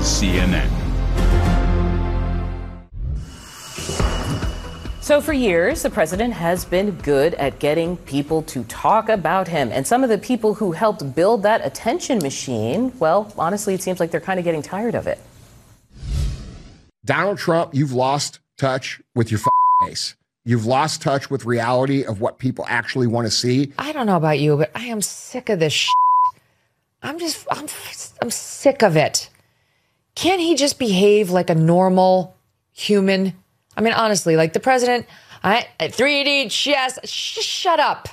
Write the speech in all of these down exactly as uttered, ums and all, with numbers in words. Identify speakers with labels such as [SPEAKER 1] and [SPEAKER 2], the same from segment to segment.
[SPEAKER 1] C N N.
[SPEAKER 2] So for years, the president has been good at getting people to talk about him. And some of the people who helped build that attention machine, well, honestly, it seems like they're kind of getting tired of it.
[SPEAKER 3] Donald Trump, you've lost touch with your f- face. You've lost touch with reality of what people actually want to see.
[SPEAKER 4] I don't know about you, but I am sick of this shit. I'm just, I'm, I'm sick of it. Can't he just behave like a normal human? I mean, honestly, like the president, I, three D chess, sh- shut up.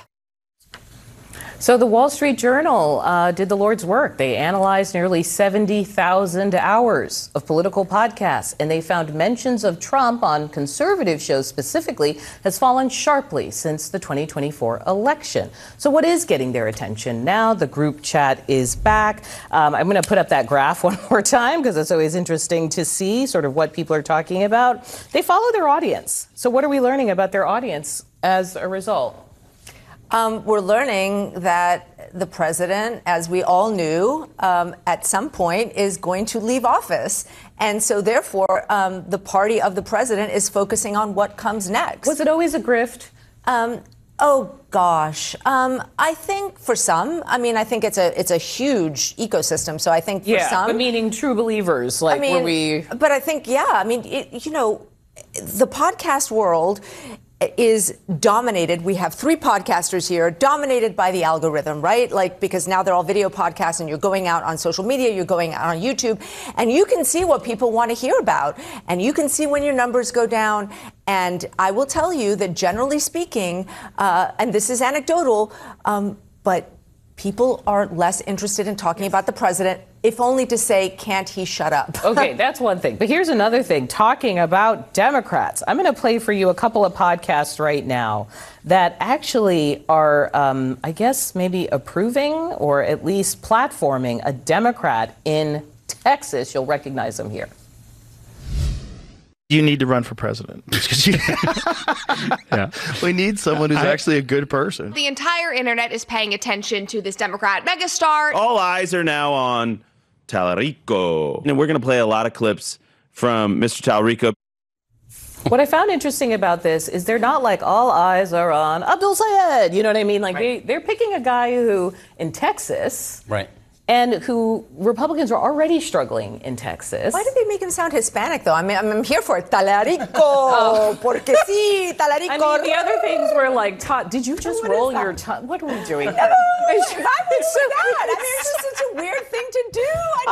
[SPEAKER 2] So the Wall Street Journal uh, did the Lord's work. They analyzed nearly seventy thousand hours of political podcasts, and they found mentions of Trump on conservative shows specifically has fallen sharply since the twenty twenty-four election. So what is getting their attention now? The group chat is back. Um, I'm going to put up that graph one more time because it's always interesting to see sort of what people are talking about. They follow their audience. So what are we learning about their audience as a result?
[SPEAKER 5] Um, we're learning that the president, as we all knew, um, at some point is going to leave office. And so, therefore, um, the party of the president is focusing on what comes next.
[SPEAKER 2] Was it always a grift?
[SPEAKER 5] Um, oh, gosh. Um, I think for some, I mean, I think it's a it's a huge ecosystem. So I think for
[SPEAKER 2] yeah,
[SPEAKER 5] some.
[SPEAKER 2] but meaning true believers, like
[SPEAKER 5] I mean,
[SPEAKER 2] were we.
[SPEAKER 5] But I think, yeah, I mean, it, you know, the podcast world is dominated. We have three podcasters here, dominated by the algorithm, right? Like, because now they're all video podcasts and you're going out on social media, you're going out on YouTube, and you can see what people want to hear about. And you can see when your numbers go down. And I will tell you that generally speaking, uh, and this is anecdotal, um, but people are less interested in talking about the president, if only to say, can't he shut up?
[SPEAKER 2] Okay, that's one thing. But here's another thing, talking about Democrats. I'm going to play for you a couple of podcasts right now that actually are, um, I guess, maybe approving or at least platforming a Democrat in Texas. You'll recognize them here.
[SPEAKER 6] You need to run for president. you, yeah. We need someone who's I, actually a good person.
[SPEAKER 7] The entire internet is paying attention to this Democrat megastar.
[SPEAKER 8] All eyes are now on Tallarico. And we're going to play a lot of clips from Mister Tallarico.
[SPEAKER 2] What I found interesting about this is they're not like all eyes are on Abdul Sayed. You know what I mean? Like right. they, they're picking a guy who in Texas.
[SPEAKER 9] Right.
[SPEAKER 2] And who Republicans are already struggling in Texas.
[SPEAKER 5] Why did they make him sound Hispanic, though? I mean, I'm, I'm here for it. Talarico, oh. porque sí, talarico.
[SPEAKER 2] I mean, the other things were like, ta- did you just what roll your tongue? What are we doing?
[SPEAKER 5] No, why would you do that? I mean, it's just such a weird thing to do. I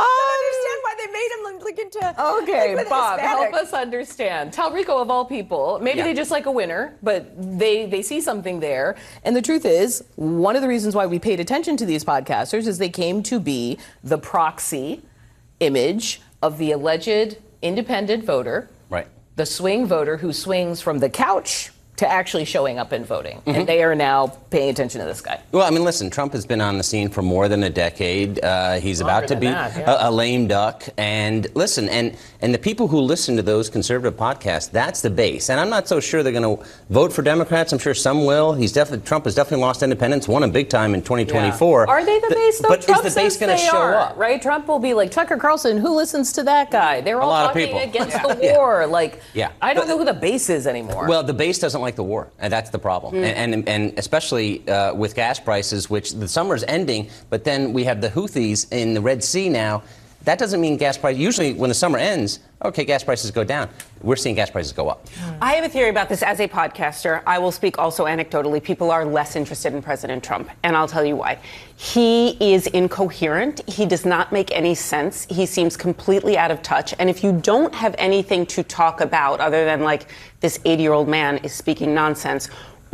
[SPEAKER 5] just um, don't understand why they made him look into.
[SPEAKER 2] Okay,
[SPEAKER 5] like,
[SPEAKER 2] Bob,
[SPEAKER 5] Hispanic.
[SPEAKER 2] help us understand. Tallarico, of all people, maybe yeah. they just like a winner, but they they see something there. And the truth is, one of the reasons why we paid attention to these podcasters is they came to be the proxy image of the alleged independent voter,
[SPEAKER 9] right?
[SPEAKER 2] The swing voter who swings from the couch to actually showing up and voting. Mm-hmm. And they are now paying attention to this guy.
[SPEAKER 9] Well, I mean, listen, Trump has been on the scene for more than a decade. Uh, he's Longer about to be that, yeah. a, a lame duck. And listen, and, and the people who listen to those conservative podcasts, that's the base. And I'm not so sure they're going to vote for Democrats. I'm sure some will. He's definitely Trump has definitely lost independence, won him big time in twenty twenty-four.
[SPEAKER 2] Yeah. Are they the base, though?
[SPEAKER 9] But
[SPEAKER 2] Trump
[SPEAKER 9] is the base going to show
[SPEAKER 2] are,
[SPEAKER 9] up?
[SPEAKER 2] Right? Trump will be like, Tucker Carlson, who listens to that guy? They're all
[SPEAKER 9] a lot
[SPEAKER 2] talking
[SPEAKER 9] of people.
[SPEAKER 2] against
[SPEAKER 9] yeah.
[SPEAKER 2] the war.
[SPEAKER 9] Yeah.
[SPEAKER 2] Like,
[SPEAKER 9] yeah.
[SPEAKER 2] I don't
[SPEAKER 9] but,
[SPEAKER 2] know who the base is anymore.
[SPEAKER 9] Well, the base doesn't like the war, and that's the problem. Mm. And, and and especially uh, with gas prices, which the summer's ending, but then we have the Houthis in the Red Sea now. That doesn't mean gas prices. Usually when the summer ends, okay, gas prices go down. We're seeing gas prices go up.
[SPEAKER 10] I have a theory about this as a podcaster. I will speak also anecdotally. People are less interested in President Trump, and I'll tell you why. He is incoherent. He does not make any sense. He seems completely out of touch. And if you don't have anything to talk about other than like this eighty-year-old man is speaking nonsense,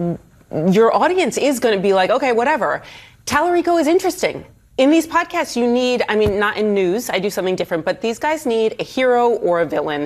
[SPEAKER 10] your audience is going to be like, okay, whatever. Tallarico is interesting. In these podcasts, you need, I mean, not in news, I do something different, but these guys need a hero or a villain.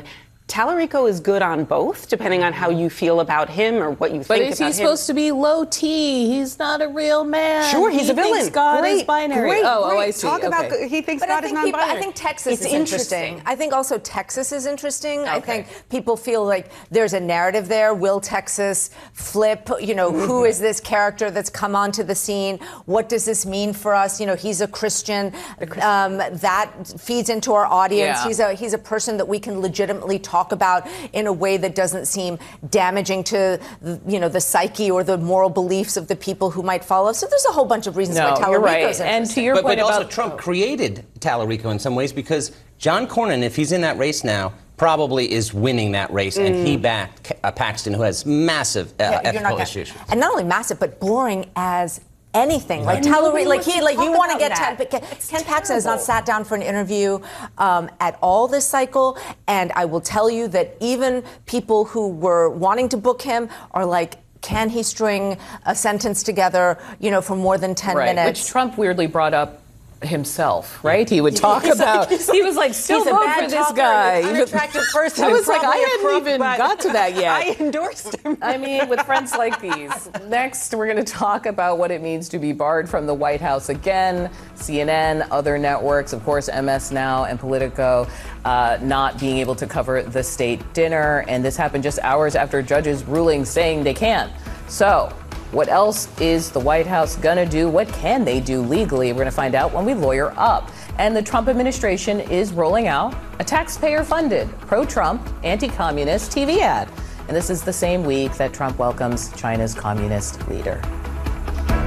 [SPEAKER 10] Tallarico is good on both, depending on how you feel about him or what you
[SPEAKER 2] but
[SPEAKER 10] think
[SPEAKER 2] is
[SPEAKER 10] about
[SPEAKER 2] he
[SPEAKER 10] him.
[SPEAKER 2] supposed to be low T? He's not a real man.
[SPEAKER 10] Sure, he's
[SPEAKER 2] he
[SPEAKER 10] a villain.
[SPEAKER 2] Thinks God
[SPEAKER 10] great,
[SPEAKER 2] is binary.
[SPEAKER 10] Great,
[SPEAKER 2] oh,
[SPEAKER 10] great.
[SPEAKER 2] oh, I see.
[SPEAKER 10] Talk about
[SPEAKER 2] okay.
[SPEAKER 10] he thinks
[SPEAKER 5] But
[SPEAKER 10] God
[SPEAKER 5] I think
[SPEAKER 10] is
[SPEAKER 5] people,
[SPEAKER 10] non-binary.
[SPEAKER 5] I think Texas
[SPEAKER 10] it's
[SPEAKER 5] is interesting. I think also Texas is interesting. Okay. I think people feel like there's a narrative there. Will Texas flip? You know, who is this character that's come onto the scene? What does this mean for us? You know, he's a Christian. Um, that feeds into our audience.
[SPEAKER 2] Yeah.
[SPEAKER 5] He's a he's a person that we can legitimately talk about in a way that doesn't seem damaging to you know the psyche or the moral beliefs of the people who might follow. So there's a whole bunch of reasons
[SPEAKER 2] no,
[SPEAKER 5] why Tallarico's
[SPEAKER 2] you're right.
[SPEAKER 5] interesting.
[SPEAKER 2] And to your
[SPEAKER 9] but,
[SPEAKER 2] point
[SPEAKER 9] but
[SPEAKER 2] about
[SPEAKER 9] also Trump created Tallarico in some ways because John Cornyn, if he's in that race now, probably is winning that race, mm. and he backed uh, Paxton, who has massive uh,
[SPEAKER 5] yeah,
[SPEAKER 9] ethical
[SPEAKER 5] gonna,
[SPEAKER 9] issues,
[SPEAKER 5] and not only massive but boring as anything. Like Tallarico, like he, like you want to get Ken, Ken Paxton has not sat down for an interview um, at all this cycle, and I will tell you that even people who were wanting to book him are like, can he string a sentence together, you know, for more than ten
[SPEAKER 2] right,
[SPEAKER 5] minutes?
[SPEAKER 2] Which Trump weirdly brought up himself, right? He would talk
[SPEAKER 5] he's
[SPEAKER 2] about.
[SPEAKER 5] Like,
[SPEAKER 2] he was like, "Still vote for this
[SPEAKER 5] talker,
[SPEAKER 2] guy."
[SPEAKER 5] An unattractive person.
[SPEAKER 2] I was like, I hadn't
[SPEAKER 10] crook,
[SPEAKER 2] even got to that yet.
[SPEAKER 10] I endorsed him.
[SPEAKER 2] I mean, with friends like these. Next, we're going to talk about what it means to be barred from the White House again. C N N, other networks, of course, M S Now and Politico, uh, not being able to cover the state dinner, and this happened just hours after judges' ruling saying they can't. So, what else is the White House gonna do? What can they do legally? We're gonna find out when we lawyer up. And the Trump administration is rolling out a taxpayer-funded, pro-Trump, anti-communist T V ad. And this is the same week that Trump welcomes China's communist leader.